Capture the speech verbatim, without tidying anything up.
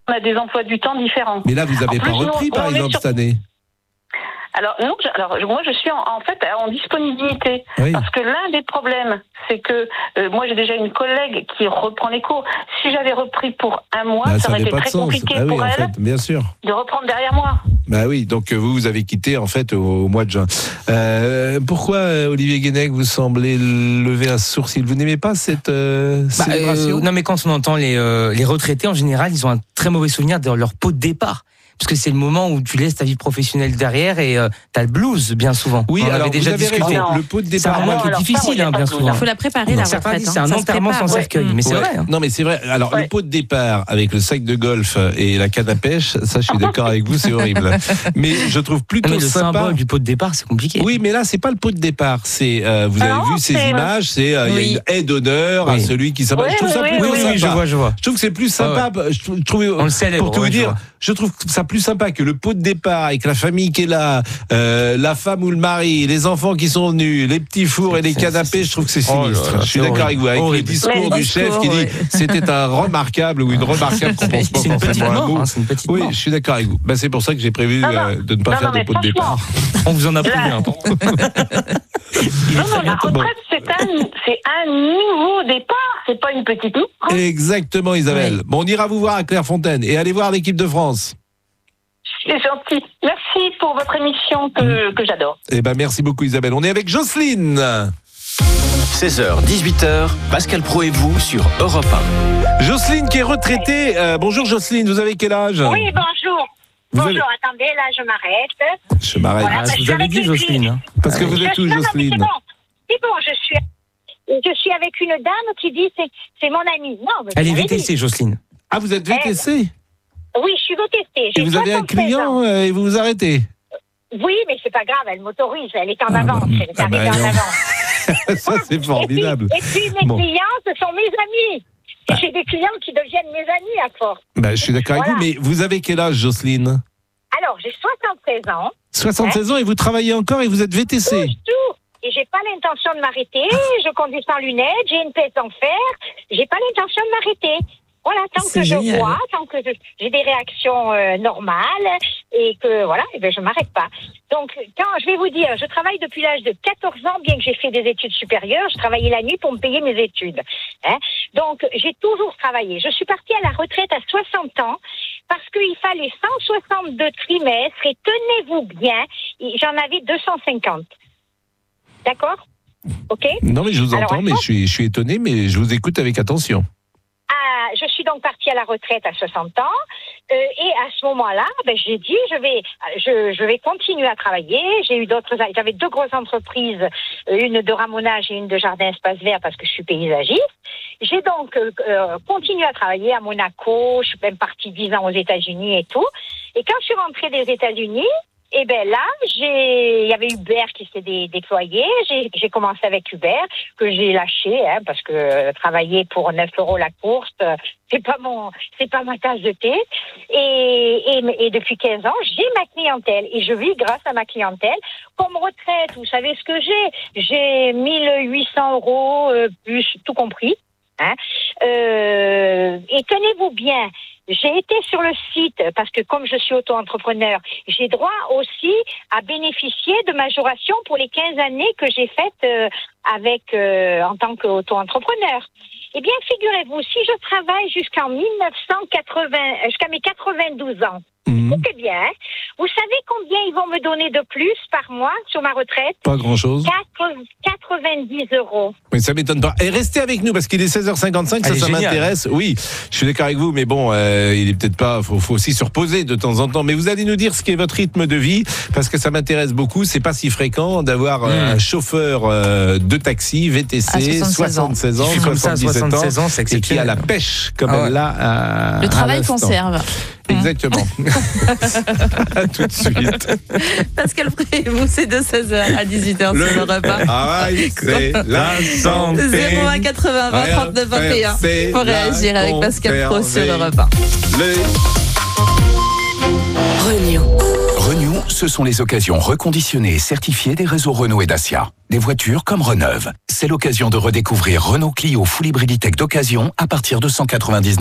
on a des emplois du temps différents. Mais là, vous n'avez En pas plus, repris, nous, par on est exemple, sur- cette année. Alors, non, je- alors moi je suis en, en fait en disponibilité Oui. parce que l'un des problèmes, c'est que euh, moi j'ai déjà une collègue qui reprend les cours. Si j'avais repris pour un mois, Bah, ça ça aurait n'avait été pas de très sens. compliqué Ah oui, pour en elle fait, bien sûr. de reprendre derrière moi. Bah oui, donc euh, vous, vous avez quitté en fait au, au mois de juin. Euh, pourquoi, euh, Olivier Guénec, vous semblez lever un sourcil? Vous n'aimez pas cette euh, Bah, célébration? euh, non, mais quand on entend les, euh, les retraités, en général, ils ont un très mauvais souvenir de leur pot de départ. Parce que c'est le moment où tu laisses ta vie professionnelle derrière et euh, t'as le blues, bien souvent. Oui, on en alors avait déjà vous avez discuté. raison. Le pot de C'est départ, un moi, moment qui est alors ça, difficile, moi, hein, y a bien pas de souvent. Il faut la préparer, la Certains retraite. disent hein. c'est un Ça se enterrement prépare. sans Ouais. cercueil, mais c'est Ouais. vrai. hein. Non, mais c'est vrai. Alors, Ouais. le pot de départ avec le sac de golf et la canne à pêche, ça, je suis d'accord avec vous, c'est horrible. Mais je trouve plutôt Non, mais le sympa. symbole du pot de départ, c'est compliqué. Oui, mais là, c'est pas le pot de départ. C'est, euh, vous avez Non, vu ces c'est- images, c'est, euh, il Oui. y a une haie d'honneur à Oui. celui qui s'abat. Oui, je trouve ça oui, plutôt oui, oui, sympa. oui, je vois, je vois. Je trouve que c'est plus sympa. Je trouve, je trouve- On le célèbre, pour tout ouais, vous je dire, vois. je trouve ça plus sympa que le pot de départ avec la famille qui est là, euh, la femme ou le mari, les enfants qui sont venus, les petits fours et les C'est- canapés. Je trouve que c'est Oh là sinistre. là, je suis c'est d'accord horrible. avec vous. Avec Horrible. les discours Mais- du chef discours, qui dit ouais. c'était un remarquable ou une remarquable qu'on pense pas C'est une petite forcément un mort. mot. hein, c'est une petite Oui, mort. je suis d'accord avec vous. Ben, c'est pour ça que j'ai prévu Non, non. euh, de ne pas Non, faire non, de mais pot de départ. franchement, On vous en a prouvé Là. un peu. non, non, la retraite, c'est un, c'est un nouveau départ, c'est pas une petite retraite. Exactement, Isabelle. Oui. Bon, on ira vous voir à Clairefontaine et allez voir l'équipe de France. C'est gentil. Merci pour votre émission que, que j'adore. Eh ben, merci beaucoup, Isabelle. On est avec Jocelyne. seize heures, dix-huit heures, Pascal Praud et vous sur Europe un. Jocelyne qui est retraitée. Euh, bonjour, Jocelyne. Vous avez quel âge? Oui, bonjour. Vous Bonjour, avez- attendez, là, je m'arrête. Je m'arrête. Voilà. Ah, bah, je je vous suis avais avec dit, une Jocelyne. hein. Parce que vous êtes où, Je- non, non, mais Jocelyne? C'est bon, c'est bon, je suis, je suis avec une dame qui dit c'est, c'est mon amie. Non, mais Elle est vous avez V T C, Jocelyne. Ah, vous êtes V T C? dit. Oui, je suis V T C. Et J'ai vous avez un soixante-treize ans. client euh, et vous vous arrêtez? Oui, mais c'est pas grave, elle m'autorise, elle est en Ah, avance, bah, elle est ah, bah, arrivée en non. avance. Ça, c'est formidable. Et puis, et puis mes Bon. clients, ce sont mes amis. Bah. Et j'ai des clients qui deviennent mes amis à force. Ben, je suis d'accord avec Voilà. vous, mais vous avez quel âge, Jocelyne? Alors, j'ai soixante-treize ans. soixante-seize ans et vous travaillez encore et vous êtes V T C? Tout. Et j'ai pas l'intention de m'arrêter. Je conduis sans lunettes, j'ai une pèse en fer. J'ai pas l'intention de m'arrêter. Voilà, tant C'est que génial. je vois, tant que je- j'ai des réactions euh, normales et que voilà, eh ben je m'arrête pas. Donc, quand je vais vous dire, je travaille depuis l'âge de quatorze ans, bien que j'ai fait des études supérieures, je travaillais la nuit pour me payer mes études. Hein. Donc, j'ai toujours travaillé. Je suis partie à la retraite à soixante ans parce qu'il fallait cent soixante-deux trimestres et tenez-vous bien, j'en avais deux cent cinquante. D'accord? OK? Non, mais je vous Alors, entends, mais attends. je suis, je suis étonné, mais je vous écoute avec attention. Ah, je suis donc partie à la retraite à soixante ans euh, et à ce moment-là, ben, j'ai dit je vais, je, je vais continuer à travailler. J'ai eu d'autres, j'avais deux grosses entreprises, euh, une de ramonage et une de jardin espace vert parce que je suis paysagiste. J'ai donc euh, euh, continué à travailler à Monaco. Je suis même partie dix ans aux États-Unis et tout. Et quand je suis rentrée des États-Unis, eh ben là, j'ai, il y avait Uber qui s'est dé- déployé. J'ai, j'ai commencé avec Uber que j'ai lâché, hein, parce que euh, travailler pour neuf euros la course, euh, c'est pas mon, c'est pas ma tasse de thé. Et, et, et depuis quinze ans, j'ai ma clientèle et je vis grâce à ma clientèle. Comme retraite, vous savez ce que j'ai J'ai mille huit cents euros euh, plus tout compris. Hein. Euh, et tenez-vous bien, j'ai été sur le site parce que comme je suis auto-entrepreneur, j'ai droit aussi à bénéficier de majoration pour les quinze années que j'ai faites euh, avec euh, en tant qu'auto-entrepreneur. Eh bien, figurez-vous, si je travaille jusqu'en mille neuf cent quatre-vingts, jusqu'à mes quatre-vingt-douze ans, Mhm. écoutez bien, hein, vous savez combien ils vont me donner de plus par mois sur ma retraite? Pas grand-chose. quatre-vingt-dix euros. Mais ça m'étonne pas. Et restez avec nous parce qu'il est seize heures cinquante-cinq, ça, Elle est ça géniale. m'intéresse. Oui, je suis d'accord avec vous, mais bon, euh, il est peut-être pas. Faut, faut aussi se reposer de temps en temps. Mais vous allez nous dire ce qu'est votre rythme de vie parce que ça m'intéresse beaucoup. C'est pas si fréquent d'avoir euh, Mmh. un chauffeur euh, de taxi V T C, À soixante-seize ans. soixante-seize ans, Je suis comme ça à soixante-dix-sept ans, soixante-seize ans, c'est et qui a exceptionnel. la pêche comme Ah ouais. elle l'a. à- Le à travail l'instant. conserve. Exactement. À tout de suite. Pascal Praud, vous, c'est de seize heures à dix-huit heures sur le repas. travail, c'est la santé. zéro un quatre-vingts vingt trente-neuf vingt et un C'est pour la réagir avec Pascal Praud sur conserver. Europe un. Le- Renew. Renew, ce sont les occasions reconditionnées et certifiées des réseaux Renault et Dacia. Des voitures comme Reneuve. C'est l'occasion de redécouvrir Renault Clio Full Hybrid E-Tech d'occasion à partir de cent quatre-vingt-dix-neuf